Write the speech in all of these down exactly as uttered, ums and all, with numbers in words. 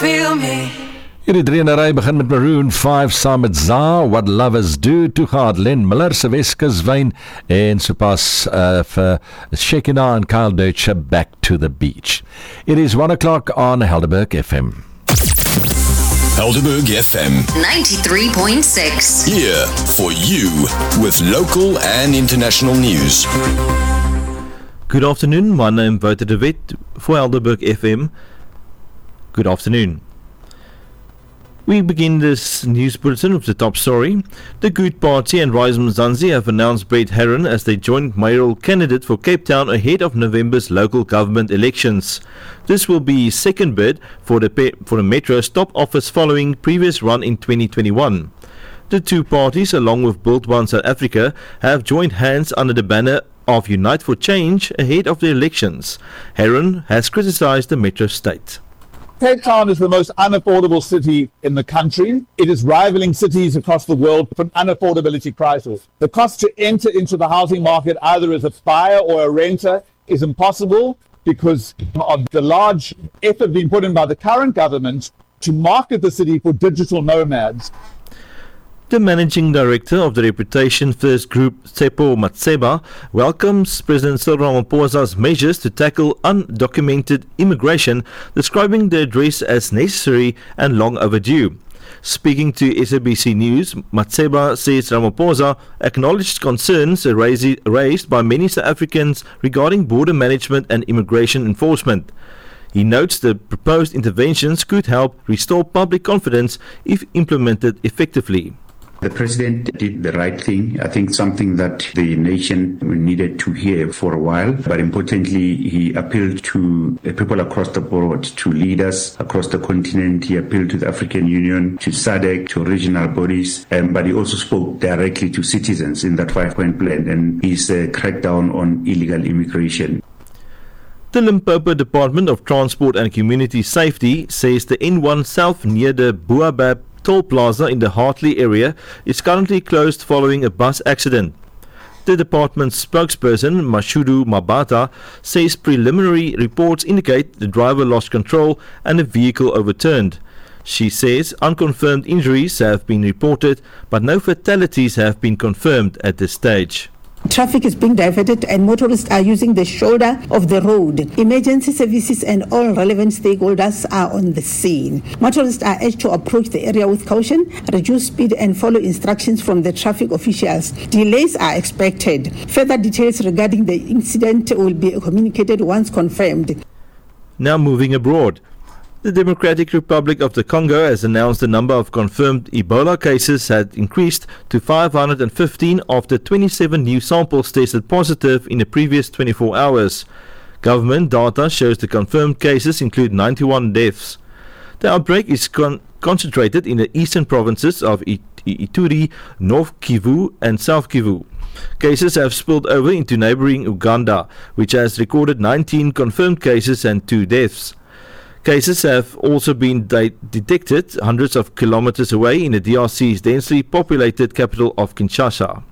feel me. Hierdie drieënery begin met Maroon vyf saam met Za, What Lovers Do, toe gaat Len Miller se Weskus wyn en sopas uh, vir Shekina en Kyle Deutsche Back to the Beach. It is one o'clock on Helderberg F M. Helderberg F M ninety-three point six. Here for you with local and international news. Good afternoon, my name is Wouter de Wet for Helderberg F M. Good afternoon. We begin this news bulletin with the top story. The Good Party and Rise Mzansi have announced Brett Herron as their joint mayoral candidate for Cape Town ahead of November's local government elections. This will be his second bid for the pe- for the Metro's top office following previous run in twenty twenty-one. The two parties, along with Build One South Africa, have joined hands under the banner of Unite for Change ahead of the elections. Herron has criticised the Metro state. Cape Town is the most unaffordable city in the country. It is rivaling cities across the world for an unaffordability crisis. The cost to enter into the housing market either as a buyer or a renter is impossible because of the large effort being put in by the current government to market the city for digital nomads. The managing director of the Reputation First Group, Tsepo Matseba, welcomes President Cyril Ramaphosa's measures to tackle undocumented immigration, describing the address as necessary and long overdue. Speaking to S A B C News, Matseba says Ramaphosa acknowledged concerns raised, raised by many South Africans regarding border management and immigration enforcement. He notes the proposed interventions could help restore public confidence if implemented effectively. The president did the right thing. I think something that the nation needed to hear for a while. But importantly, he appealed to people across the board, to leaders across the continent. He appealed to the African Union, to S A D C, to regional bodies. Um, but he also spoke directly to citizens in that five-point plan and his uh, crackdown on illegal immigration. The Limpopo Department of Transport and Community Safety says the N one South near the Boabab Toll Plaza in the Hartley area is currently closed following a bus accident. The department's spokesperson, Mashudu Mabata, says preliminary reports indicate the driver lost control and the vehicle overturned. She says unconfirmed injuries have been reported, but no fatalities have been confirmed at this stage. Traffic is being diverted and motorists are using the shoulder of the road. Emergency services and all relevant stakeholders are on the scene. Motorists are urged to approach the area with caution, reduce speed and follow instructions from the traffic officials. Delays are expected. Further details regarding the incident will be communicated once confirmed. Now moving abroad. The Democratic Republic of the Congo has announced the number of confirmed Ebola cases had increased to five hundred fifteen after twenty-seven new samples tested positive in the previous twenty-four hours. Government data shows the confirmed cases include ninety-one deaths. The outbreak is con- concentrated in the eastern provinces of It- Ituri, North Kivu and South Kivu. Cases have spilled over into neighboring Uganda, which has recorded nineteen confirmed cases and two deaths. Cases have also been de- detected hundreds of kilometers away in the D R C's densely populated capital of Kinshasa.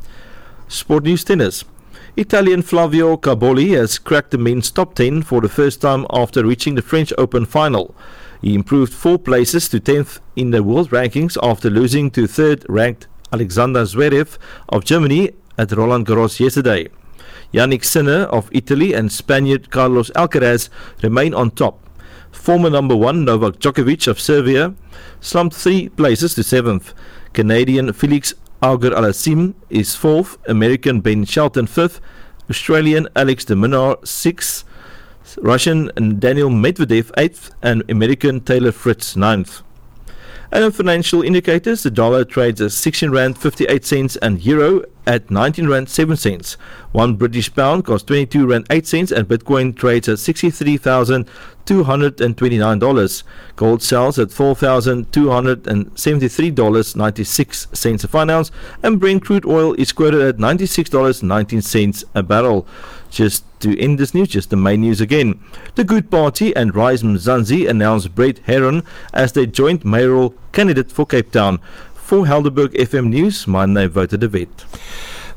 Sport news tennis. Italian Flavio Caboli has cracked the men's top ten for the first time after reaching the French Open final. He improved four places to tenth in the world rankings after losing to third-ranked Alexander Zverev of Germany at Roland Garros yesterday. Yannick Sinner of Italy and Spaniard Carlos Alcaraz remain on top. Former number one Novak Djokovic of Serbia slumped three places to seventh. Canadian Felix Auger-Aliassime is fourth, American Ben Shelton fifth, Australian Alex de Minaur sixth, Russian Daniel Medvedev eighth, and American Taylor Fritz ninth. And in financial indicators, the dollar trades at sixteen rand fifty-eight cents and euro at nineteen rand seven cents. One British pound costs twenty-two rand eight cents and Bitcoin trades at sixty-three thousand two hundred twenty-nine dollars. Gold sells at four thousand two hundred seventy-three dollars and ninety-six cents a fine ounce, and Brent crude oil is quoted at ninety-six dollars and nineteen cents a barrel. Just to end this news, just the main news again. The Good Party and Rise Mzansi announced Brett Herron as their joint mayoral candidate for Cape Town. For Helderberg F M News, my name is Wouter de Wet.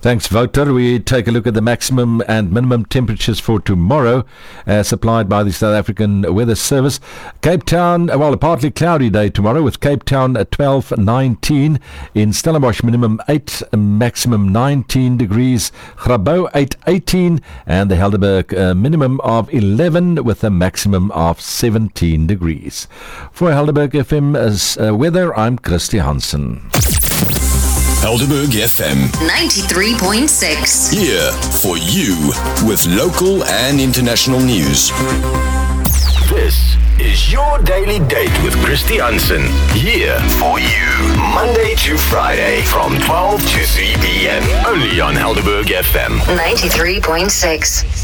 Thanks, Wouter. We take a look at the maximum and minimum temperatures for tomorrow, as supplied by the South African Weather Service. Cape Town, well, a partly cloudy day tomorrow, with Cape Town at twelve nineteen. In Stellenbosch, minimum eight, maximum nineteen degrees. Grabouw, eight eighteen. And the Helderberg, uh, minimum of eleven, with a maximum of seventeen degrees. For Helderberg F M as uh, weather, I'm Christy Hansen. Helderberg F M ninety-three point six. Here for you with local and international news. This is your daily date with Christy Hansen. Here for you, Monday to Friday from twelve to three p.m. Only on Helderberg F M ninety-three point six.